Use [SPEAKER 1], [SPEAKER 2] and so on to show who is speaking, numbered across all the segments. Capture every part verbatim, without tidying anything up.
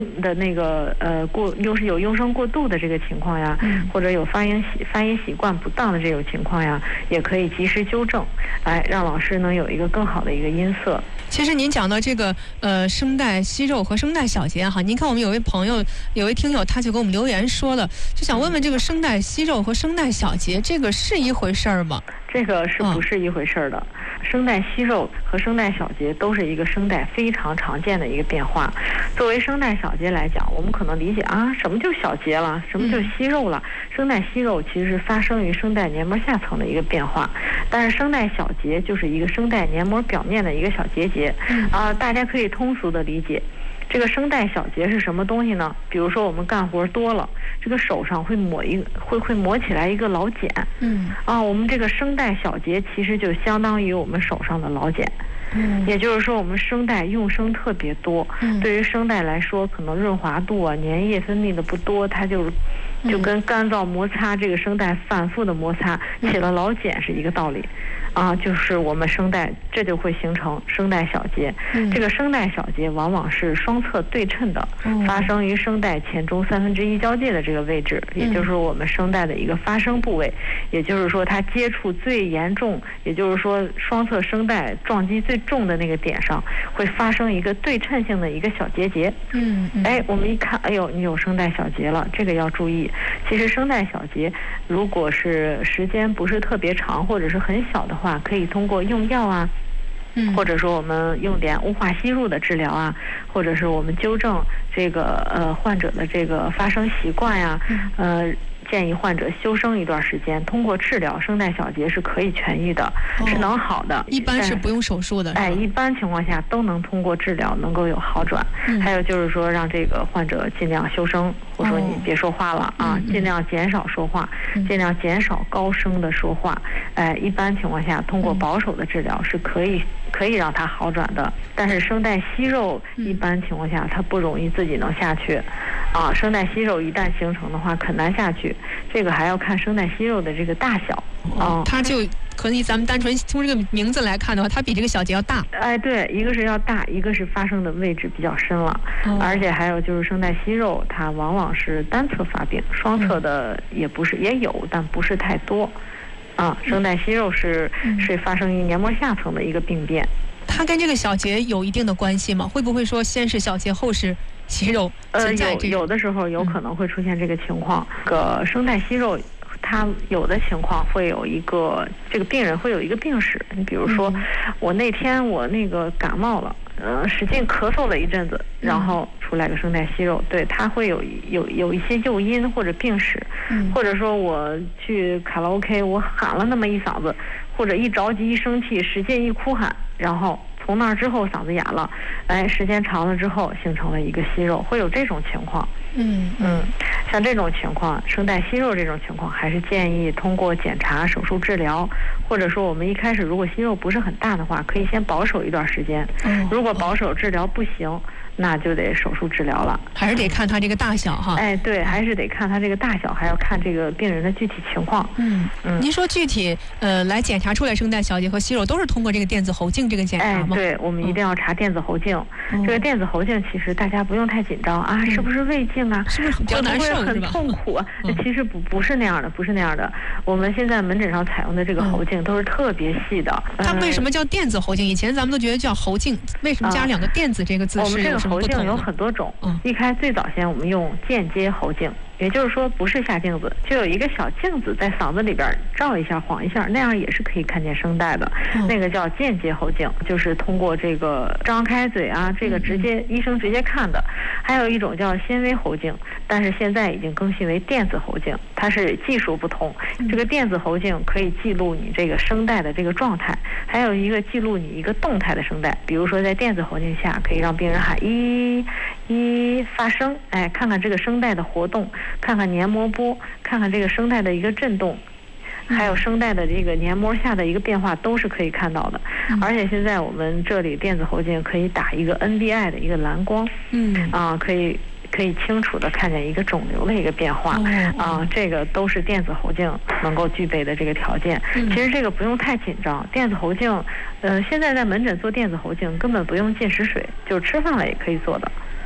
[SPEAKER 1] 的那个呃过又是有优声过度的这个情况呀，
[SPEAKER 2] 嗯、
[SPEAKER 1] 或者有发音习发音习惯不当的这种情况呀，也可以及时纠正，来让老师能有一个更好的一个音色。
[SPEAKER 2] 其实您讲到这个呃声带息肉和声带小结哈，您看我们有位朋友有位听友他就给我们留言说了，就想问问这个声带息肉和声带小结这个是一回事儿吗？
[SPEAKER 1] 这个是不是一回事儿的？嗯、声带息肉和声带小结都是一个声带非常常见的一个变化。作为声带小结来讲，我们可能理解啊，什么就小结了，什么就息肉了？嗯、声带息肉其实是发生于声带黏膜下层的一个变化，但是声带小结就是一个声带黏膜表面的一个小结节。
[SPEAKER 2] 嗯、
[SPEAKER 1] 啊，大家可以通俗的理解。这个声带小结是什么东西呢？比如说我们干活多了，这个手上会抹一个会会抹起来一个老茧。
[SPEAKER 2] 嗯
[SPEAKER 1] 啊，我们这个声带小结其实就相当于我们手上的老茧。
[SPEAKER 2] 嗯，
[SPEAKER 1] 也就是说我们声带用声特别多。
[SPEAKER 2] 嗯，
[SPEAKER 1] 对于声带来说，可能润滑度啊、粘液分泌的不多，它就就跟干燥摩擦这个声带反复的摩擦起了老茧是一个道理。啊，就是我们声带，这就会形成声带小结。
[SPEAKER 2] 嗯、
[SPEAKER 1] 这个声带小结往往是双侧对称的，
[SPEAKER 2] 嗯、
[SPEAKER 1] 发生于声带前中三分之一交界的这个位置，
[SPEAKER 2] 嗯、
[SPEAKER 1] 也就是我们声带的一个发声部位。也就是说，它接触最严重，也就是说双侧声带撞击最重的那个点上，会发生一个对称性的一个小结节。
[SPEAKER 2] 嗯，嗯
[SPEAKER 1] 哎，我们一看，哎呦，你有声带小结了，这个要注意。其实声带小结，如果是时间不是特别长或者是很小的话，可以通过用药啊，
[SPEAKER 2] 嗯、
[SPEAKER 1] 或者说我们用点雾化吸入的治疗啊，或者是我们纠正这个呃患者的这个发声习惯呀、啊，
[SPEAKER 2] 嗯、
[SPEAKER 1] 呃。建议患者休声一段时间，通过治疗声带小结是可以痊愈的，
[SPEAKER 2] 哦、
[SPEAKER 1] 是能好的。
[SPEAKER 2] 一般是不用手术的。
[SPEAKER 1] 哎，一般情况下都能通过治疗能够有好转。
[SPEAKER 2] 嗯、
[SPEAKER 1] 还有就是说，让这个患者尽量休声，或者说你别说话了、哦、啊，
[SPEAKER 2] 嗯、
[SPEAKER 1] 尽量减少说话，
[SPEAKER 2] 嗯、
[SPEAKER 1] 尽量减少高声的说话。哎，一般情况下，通过保守的治疗是可以。可以让它好转的，但是声带息肉一般情况下它不容易自己能下去，啊，声带息肉一旦形成的话很难下去，这个还要看声带息肉的这个大小，啊，
[SPEAKER 2] 它就可能咱们单纯从这个名字来看的话，它比这个小结要大。
[SPEAKER 1] 哎，对，一个是要大，一个是发生的位置比较深了，
[SPEAKER 2] 哦、
[SPEAKER 1] 而且还有就是声带息肉，它往往是单侧发病，双侧的也不是、嗯、也有，但不是太多。啊，声带息肉是、嗯、是发生于黏膜下层的一个病变，
[SPEAKER 2] 它跟这个小结有一定的关系吗？会不会说先是小结后是息肉？
[SPEAKER 1] 呃，有有的时候有可能会出现这个情况。嗯、这个声带息肉，它有的情况会有一个这个病人会有一个病史。你比如说，嗯、我那天我那个感冒了，呃，使劲咳嗽了一阵子，然后出来个声带息肉，对，它会有有有一些诱因或者病史，
[SPEAKER 2] 嗯、
[SPEAKER 1] 或者说我去卡拉 OK， 我喊了那么一嗓子，或者一着急一生气使劲一哭喊，然后从那之后嗓子哑了，哎，时间长了之后形成了一个息肉，会有这种情况。
[SPEAKER 2] 嗯
[SPEAKER 1] 嗯，像这种情况，声带息肉这种情况，还是建议通过检查、手术治疗，或者说我们一开始如果息肉不是很大的话，可以先保守一段时间。
[SPEAKER 2] 哦、
[SPEAKER 1] 如果保守治疗不行，那就得手术治疗了。
[SPEAKER 2] 还是得看它这个大小哈。
[SPEAKER 1] 哎，对，还是得看它这个大小，还要看这个病人的具体情况。
[SPEAKER 2] 嗯嗯。您说具体呃来检查出来声带小结和息肉都是通过这个电子喉镜这个检查吗？
[SPEAKER 1] 哎，对，我们一定要查电子喉镜。
[SPEAKER 2] 嗯、
[SPEAKER 1] 这个电子喉镜其实大家不用太紧张啊，
[SPEAKER 2] 嗯、
[SPEAKER 1] 是不是胃镜啊？
[SPEAKER 2] 是不是比较难受是吧？
[SPEAKER 1] 会不会很痛苦啊？
[SPEAKER 2] 嗯、
[SPEAKER 1] 其实不不是那样的，不是那样的。我们现在门诊上采用的这个喉镜都是特别细的。
[SPEAKER 2] 嗯、它为什么叫电子喉镜？以前咱们都觉得叫喉镜，为什么加两个电子这个字是有什么不同的？
[SPEAKER 1] 我们这个喉镜有很多种。
[SPEAKER 2] 嗯、
[SPEAKER 1] 一开最早先我们用间接喉镜。也就是说，不是下镜子，就有一个小镜子在嗓子里边照一下、晃一下，那样也是可以看见声带的。
[SPEAKER 2] 嗯、
[SPEAKER 1] 那个叫间接喉镜，就是通过这个张开嘴啊，这个直接、嗯、医生直接看的。还有一种叫纤维喉镜，但是现在已经更新为电子喉镜，它是技术不同。
[SPEAKER 2] 嗯、这
[SPEAKER 1] 个电子喉镜可以记录你这个声带的这个状态，还有一个记录你一个动态的声带。比如说在电子喉镜下，可以让病人喊一一发声，哎，看看这个声带的活动。看看黏膜波，看看这个声带的一个震动，还有声带的这个黏膜下的一个变化，都是可以看到的。
[SPEAKER 2] 嗯、
[SPEAKER 1] 而且现在我们这里电子喉镜可以打一个 N B I 的一个蓝光，
[SPEAKER 2] 嗯
[SPEAKER 1] 啊，可以可以清楚的看见一个肿瘤的一个变化，
[SPEAKER 2] 哦、
[SPEAKER 1] 啊，这个都是电子喉镜能够具备的这个条件。
[SPEAKER 2] 嗯、
[SPEAKER 1] 其实这个不用太紧张，电子喉镜，呃，现在在门诊做电子喉镜根本不用进食水，就吃饭了也可以做的。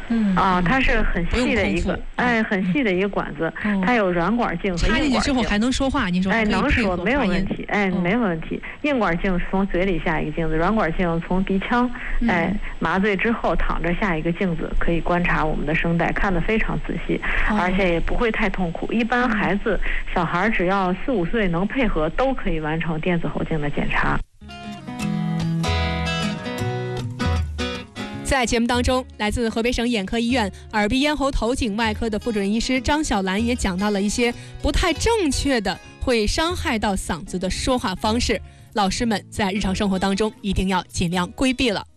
[SPEAKER 2] 嗯
[SPEAKER 1] 啊，它是很细的一个，哎，很细的一个管子，
[SPEAKER 2] 嗯、
[SPEAKER 1] 它有软管镜和硬管镜。
[SPEAKER 2] 插进去之后还能说话，你说？
[SPEAKER 1] 哎，能说，没有问题，哎，
[SPEAKER 2] 哦、
[SPEAKER 1] 没有问题。硬管镜是从嘴里下一个镜子，软管镜从鼻腔，哎，麻醉之后躺着下一个镜子，可以观察我们的声带，看得非常仔细，
[SPEAKER 2] 哦、
[SPEAKER 1] 而且也不会太痛苦。一般孩子、小孩只要四五岁能配合，都可以完成电子喉镜的检查。
[SPEAKER 3] 在节目当中，来自河北省眼科医院耳鼻咽喉头颈外科的副主任医师张小兰也讲到了一些不太正确的会伤害到嗓子的说话方式，老师们在日常生活当中一定要尽量规避了。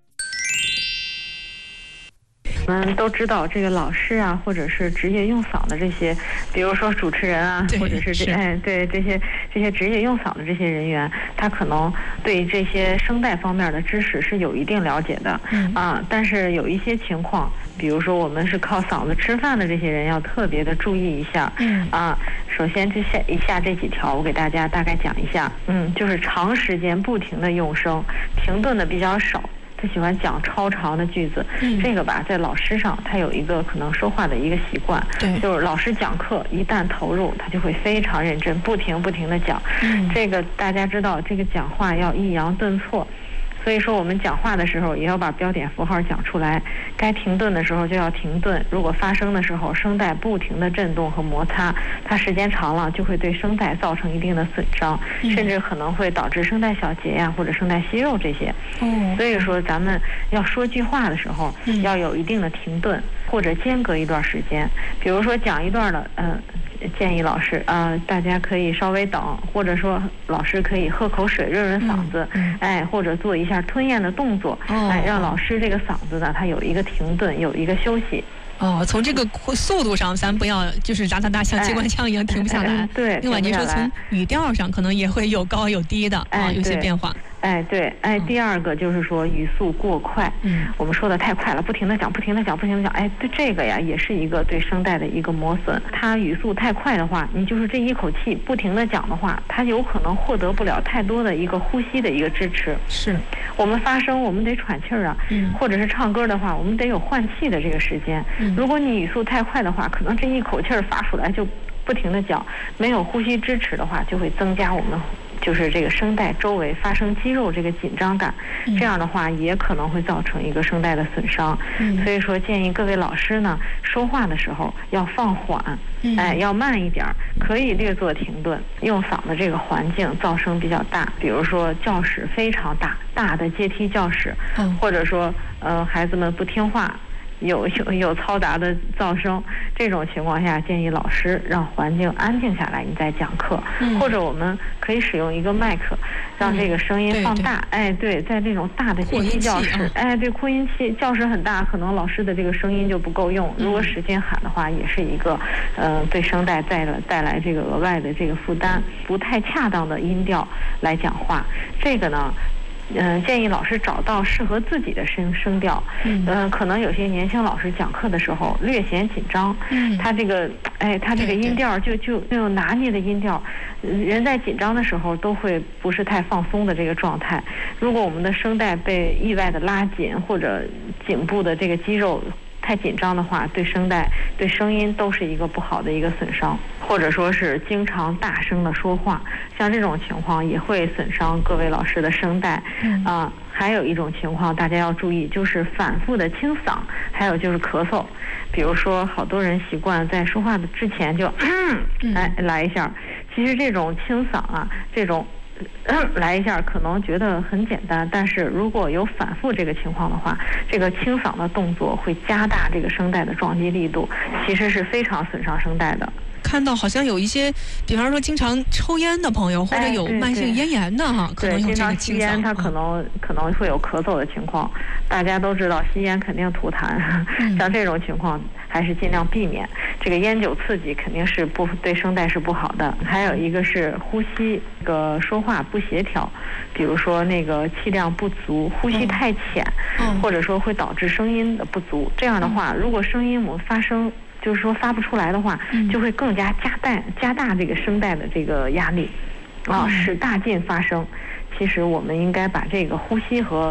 [SPEAKER 1] 我们都知道，这个老师啊，或者是职业用嗓的这些，比如说主持人啊，或者是这哎对这些这些职业用嗓的这些人员，他可能对这些声带方面的知识是有一定了解的，
[SPEAKER 2] 嗯
[SPEAKER 1] 啊，但是有一些情况，比如说我们是靠嗓子吃饭的这些人，要特别的注意一下，
[SPEAKER 2] 嗯
[SPEAKER 1] 啊，首先这下以下这几条，我给大家大概讲一下，嗯，就是长时间不停的用声，停顿的比较少。他喜欢讲超长的句子，
[SPEAKER 2] 嗯、
[SPEAKER 1] 这个吧，在老师上，他有一个可能说话的一个习惯，
[SPEAKER 2] 对，
[SPEAKER 1] 就是老师讲课一旦投入，他就会非常认真，不停不停的讲。
[SPEAKER 2] 嗯、
[SPEAKER 1] 这个大家知道，这个讲话要抑扬顿挫。所以说我们讲话的时候也要把标点符号讲出来，该停顿的时候就要停顿。如果发声的时候声带不停的震动和摩擦，它时间长了就会对声带造成一定的损伤，
[SPEAKER 2] 嗯、
[SPEAKER 1] 甚至可能会导致声带小结呀、啊、或者声带息肉这些。
[SPEAKER 2] 哦，
[SPEAKER 1] 所以说咱们要说句话的时候、
[SPEAKER 2] 嗯、
[SPEAKER 1] 要有一定的停顿或者间隔一段时间，比如说讲一段的嗯。呃建议老师啊、呃，大家可以稍微等，或者说老师可以喝口水润润嗓子，
[SPEAKER 2] 嗯嗯、
[SPEAKER 1] 哎，或者做一下吞咽的动作，
[SPEAKER 2] 哦、
[SPEAKER 1] 哎，让老师这个嗓子呢，它有一个停顿，有一个休息。
[SPEAKER 2] 哦，从这个速度上，咱不要就是哒哒哒像机关枪一样停不下来。
[SPEAKER 1] 哎、对。
[SPEAKER 2] 另外，您说从语调上可能也会有高有低的，
[SPEAKER 1] 哎、
[SPEAKER 2] 啊，有些变化。
[SPEAKER 1] 哎，对，哎，第二个就是说语速过快，
[SPEAKER 2] 嗯，
[SPEAKER 1] 我们说的太快了，不停的讲，不停的讲，不停的讲，哎，对这个呀，也是一个对声带的一个磨损。它语速太快的话，你就是这一口气不停的讲的话，它有可能获得不了太多的一个呼吸的一个支持。
[SPEAKER 2] 是，
[SPEAKER 1] 我们发声，我们得喘气儿啊，
[SPEAKER 2] 嗯，
[SPEAKER 1] 或者是唱歌的话，我们得有换气的这个时间。
[SPEAKER 2] 嗯，
[SPEAKER 1] 如果你语速太快的话，可能这一口气儿发出来就不停的讲，没有呼吸支持的话，就会增加我们就是这个声带周围发生肌肉这个紧张感，
[SPEAKER 2] 嗯、
[SPEAKER 1] 这样的话也可能会造成一个声带的损伤。
[SPEAKER 2] 嗯、
[SPEAKER 1] 所以说建议各位老师呢，说话的时候要放缓，
[SPEAKER 2] 嗯、
[SPEAKER 1] 哎，要慢一点，可以略作停顿。用嗓子这个环境噪声比较大，比如说教室非常大，大的阶梯教室，
[SPEAKER 2] 嗯、
[SPEAKER 1] 或者说呃孩子们不听话。有有有嘈杂的噪声，这种情况下，建议老师让环境安静下来，你再讲课，
[SPEAKER 2] 嗯、
[SPEAKER 1] 或者我们可以使用一个麦克，让这个声音放大。
[SPEAKER 2] 嗯、
[SPEAKER 1] 哎，对，在这种大的阶梯教室，
[SPEAKER 2] 啊、
[SPEAKER 1] 哎，对，扩音器，教室很大，可能老师的这个声音就不够用。如果使劲喊的话，也是一个，呃，对声带带来带来这个额外的这个负担，不太恰当的音调来讲话，这个呢。嗯、呃，建议老师找到适合自己的声声调。
[SPEAKER 2] 嗯，
[SPEAKER 1] 呃，可能有些年轻老师讲课的时候略显紧张。
[SPEAKER 2] 嗯，
[SPEAKER 1] 他这个，哎，他这个音调就就那种拿捏的音调，人在紧张的时候都会不是太放松的这个状态。如果我们的声带被意外的拉紧，或者颈部的这个肌肉太紧张的话，对声带、对声音都是一个不好的一个损伤，或者说是经常大声的说话，像这种情况也会损伤各位老师的声带。
[SPEAKER 2] 嗯
[SPEAKER 1] 啊、呃，还有一种情况大家要注意，就是反复的清嗓，还有就是咳嗽。比如说，好多人习惯在说话的之前就嗯，来来一下，其实这种清嗓啊，这种。来一下可能觉得很简单，但是如果有反复这个情况的话，这个清嗓的动作会加大这个声带的撞击力度，其实是非常损伤声带的。
[SPEAKER 2] 看到好像有一些，比方说经常抽烟的朋友，或者有慢性咽炎的哈，
[SPEAKER 1] 哎、
[SPEAKER 2] 可能有这个清嗓。
[SPEAKER 1] 吸烟，他可能、嗯、可能会有咳嗽的情况。大家都知道，吸烟肯定吐痰，
[SPEAKER 2] 嗯、
[SPEAKER 1] 像这种情况还是尽量避免。这个烟酒刺激肯定是不对声带是不好的。还有一个是呼吸，这个说话不协调，比如说那个气量不足，呼吸太浅，
[SPEAKER 2] 嗯、
[SPEAKER 1] 或者说会导致声音的不足。这样的话，如果声音我们发声。就是说发不出来的话，
[SPEAKER 2] 嗯、
[SPEAKER 1] 就会更加加大加大这个声带的这个压力，啊，使大劲发声。其实我们应该把这个呼吸和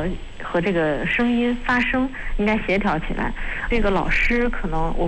[SPEAKER 1] 和这个声音发声应该协调起来。这个老师可能我